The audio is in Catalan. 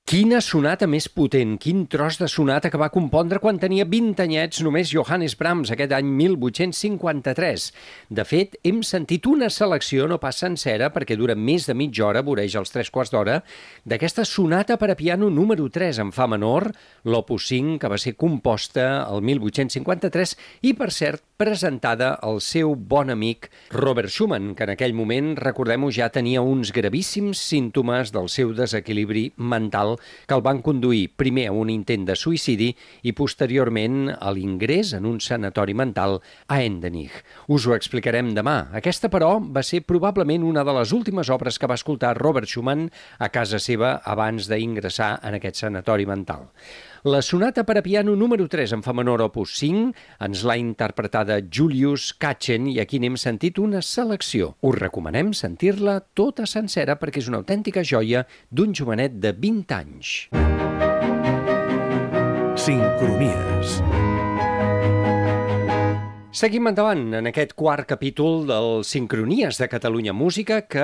Quina sonata més potent, quin tros de sonata que va compondre quan tenia 20 anyets només Johannes Brahms, aquest any 1853. De fet, hem sentit una selecció, no pas sencera, perquè dura més de mitja hora, voreja els 3/4 d'hora, d'aquesta sonata per a piano número 3 en fa menor, l'opus 5, que va ser composta el 1853 i, per cert, presentada al seu bon amic Robert Schumann, que en aquell moment, recordem-ho, ja tenia uns gravíssims símptomes del seu desequilibri mental que el van conduir primer a un intent de suïcidi i posteriorment a l'ingrés en un sanatori mental a Endenich. Us ho explicarem demà. Aquesta, però, va ser probablement una de les últimes obres que va escoltar Robert Schumann a casa seva abans d'ingressar en aquest sanatori mental. La sonata per a piano número 3 en fa menor opus 5 ens l'ha interpretada Julius Katchen i aquí n'hem sentit una selecció. Us recomanem sentir-la tota sencera perquè és una autèntica joia d'un jovenet de 20 anys. Sincronies. Seguim endavant en aquest quart capítol del Sincronies de Catalunya Música que